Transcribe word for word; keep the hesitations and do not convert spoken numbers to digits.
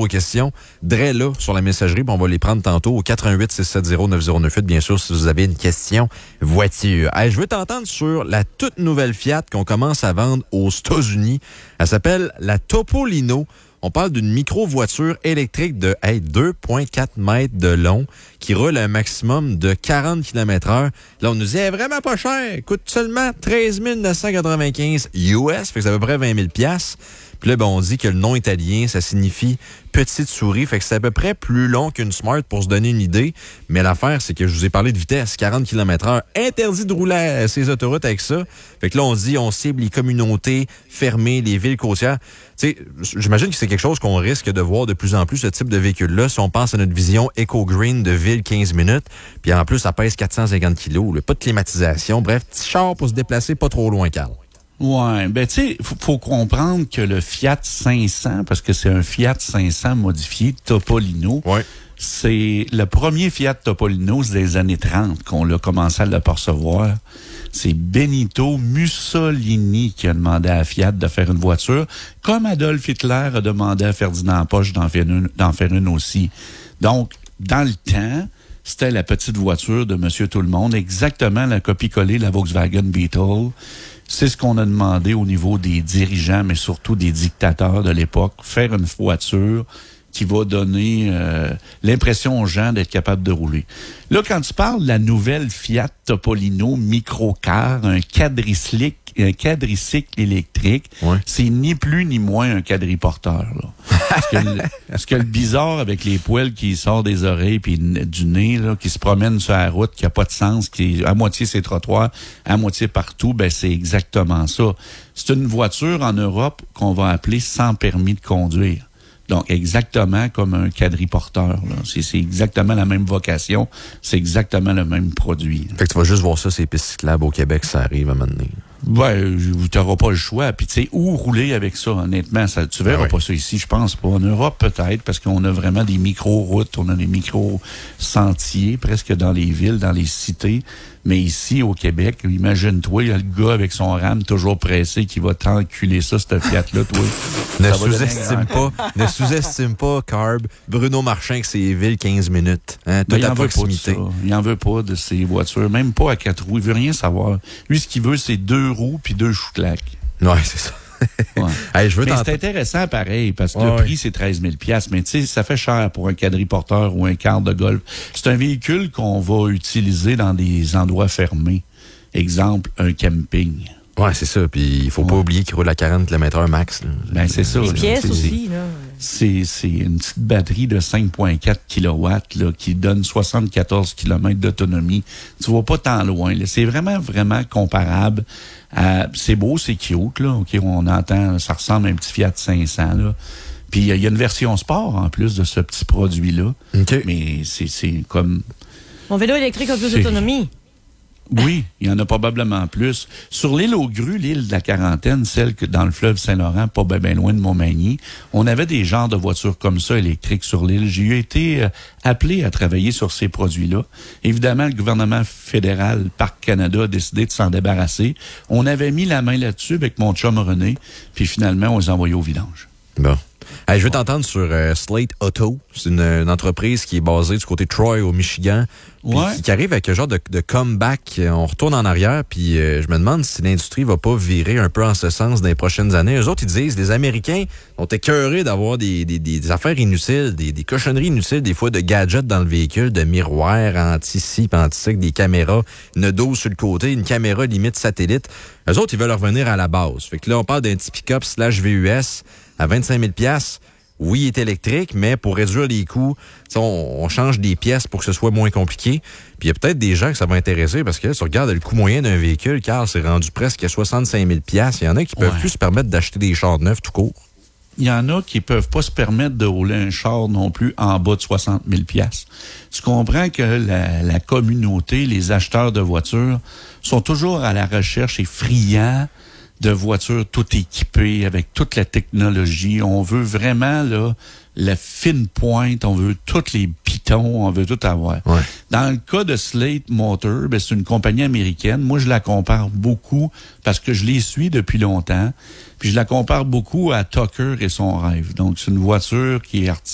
vos questions, dès là, sur la messagerie, puis on va les prendre tantôt au quatre un huit, six sept zéro, neuf zéro neuf huit, bien sûr, si vous avez une question voiture. Hey, je veux t'entendre sur la toute nouvelle Fiat qu'on commence à vendre aux États-Unis. Elle s'appelle la Topolino. On parle d'une micro-voiture électrique de hey, deux virgule quatre mètres de long qui roule un maximum de quarante kilomètres heure. Là, on nous dit, elle est vraiment pas cher. Coûte seulement treize mille neuf cent quatre-vingt-quinze U S, fait que c'est à peu près vingt mille dollars. Puis là, ben, on dit que le nom italien, ça signifie petite souris. Fait que c'est à peu près plus long qu'une Smart pour se donner une idée. Mais l'affaire, c'est que je vous ai parlé de vitesse, quarante kilomètres heure. Interdit de rouler à ces autoroutes avec ça. Fait que là, on dit, on cible les communautés fermées, les villes côtières. Tu sais, j'imagine que c'est quelque chose qu'on risque de voir de plus en plus, ce type de véhicule-là, si on pense à notre vision éco-green de ville quinze minutes. Puis en plus, ça pèse quatre cent cinquante kilos. Là, pas de climatisation. Bref, petit char pour se déplacer pas trop loin, Carl. Ouais, ben tu sais, faut, faut comprendre que le Fiat cinq cents, parce que c'est un Fiat cinq cents modifié Topolino, ouais. C'est le premier Fiat Topolino des années trente qu'on a commencé à le percevoir. C'est Benito Mussolini qui a demandé à Fiat de faire une voiture, comme Adolf Hitler a demandé à Ferdinand Porsche d'en faire une, d'en faire une aussi. Donc, dans le temps, c'était la petite voiture de Monsieur Tout-le-Monde, exactement la copie-collée de la Volkswagen Beetle. C'est ce qu'on a demandé au niveau des dirigeants, mais surtout des dictateurs de l'époque, faire une voiture qui va donner euh, l'impression aux gens d'être capable de rouler. Là, quand tu parles de la nouvelle Fiat Topolino Microcar, un quadricycle, un quadricycle électrique, ouais. C'est ni plus ni moins un quadriporteur. Là. Parce, que le, parce que le bizarre avec les poils qui sortent des oreilles puis du nez, là, qui se promènent sur la route, qui a pas de sens, qui à moitié c'est trottoir, à moitié partout, ben c'est exactement ça. C'est une voiture en Europe qu'on va appeler sans permis de conduire. Donc, exactement comme un quadriporteur. Là. C'est, c'est exactement la même vocation. C'est exactement le même produit. Fait que tu vas juste voir ça, ces pistes cyclables au Québec, ça arrive à un moment donné. Ben, tu n'auras pas le choix. Puis, tu sais, où rouler avec ça, honnêtement? Ça, tu verras ah oui. pas ça ici, je pense pas. En Europe, peut-être, parce qu'on a vraiment des micro-routes, on a des micro-sentiers, presque dans les villes, dans les cités. Mais ici, au Québec, imagine-toi, il y a le gars avec son rame toujours pressé qui va t'enculer ça, cette Fiat-là, toi. ne sous-estime pas, ne sous-estime pas, Carb, Bruno Marchand avec ses villes quinze minutes. Hein, toute ben, à proximité. Il en veut pas de ces voitures, même pas à quatre roues. Il veut rien savoir. Lui, ce qu'il veut, c'est deux roues puis deux chou-claques. Ouais, c'est ça. Ouais. Hey, je veux mais c'est intéressant pareil, parce que ouais, le prix, ouais. c'est treize mille dollars. Mais tu sais, ça fait cher pour un quadriporteur ou un quart de golf. C'est un véhicule qu'on va utiliser dans des endroits fermés. Exemple, un camping. Ouais, c'est ça. Puis il faut ouais. pas oublier qu'il roule à quarante kilomètres heure max. Là. Ben, c'est ça. Les pièces c'est, aussi, là. C'est, c'est une petite batterie de cinq virgule quatre kilowatts là, qui donne soixante-quatorze kilomètres d'autonomie. Tu vas pas tant loin. Là. C'est vraiment, vraiment comparable. À, c'est beau, c'est cute. Là. Okay, on entend, ça ressemble à un petit Fiat cinq cents. Là. Puis il y, y a une version sport en plus de ce petit produit-là. Okay. Mais c'est, c'est comme... Mon vélo électrique a plus c'est... d'autonomie. Oui, il y en a probablement plus. Sur l'île aux Grues, l'île de la Quarantaine, celle que dans le fleuve Saint-Laurent, pas bien ben loin de Montmagny, on avait des genres de voitures comme ça électriques sur l'île. J'ai été euh, appelé à travailler sur ces produits-là. Évidemment, le gouvernement fédéral, Parc Canada, a décidé de s'en débarrasser. On avait mis la main là-dessus avec mon chum René, puis finalement, on les a envoyés au vidange. Bon. Hey, je veux t'entendre sur euh, Slate Auto. C'est une, une entreprise qui est basée du côté de Troy, au Michigan. Ouais. Qui, qui arrive avec un genre de, de comeback. On retourne en arrière, puis euh, je me demande si l'industrie va pas virer un peu en ce sens dans les prochaines années. Eux autres, ils disent, les Américains ont écœurés d'avoir des, des, des affaires inutiles, des, des cochonneries inutiles, des fois de gadgets dans le véhicule, de miroirs anti-ci, anti-ci, des caméras, une dose sur le côté, une caméra limite satellite. Eux autres, ils veulent revenir à la base. Fait que là, on parle d'un petit pick-up slash V U S à vingt-cinq mille dollars. Oui, il est électrique, mais pour réduire les coûts, on, on change des pièces pour que ce soit moins compliqué. Puis il y a peut-être des gens que ça va intéresser parce que là, tu regardes le coût moyen d'un véhicule, car c'est rendu presque à soixante-cinq mille dollars. Il y en a qui peuvent ouais. plus se permettre d'acheter des chars neufs tout court. Il y en a qui peuvent pas se permettre de rouler un char non plus en bas de soixante mille dollars. Tu comprends que la, la communauté, les acheteurs de voitures, sont toujours à la recherche et friands de voitures tout équipées avec toute la technologie. On veut vraiment là la fine pointe, on veut tous les pitons, on veut tout avoir. Ouais. Dans le cas de Slate Motor, ben, c'est une compagnie américaine. Moi, je la compare beaucoup parce que je les suis depuis longtemps. Puis je la compare beaucoup à Tucker et son rêve. Donc, c'est une voiture qui est artistique.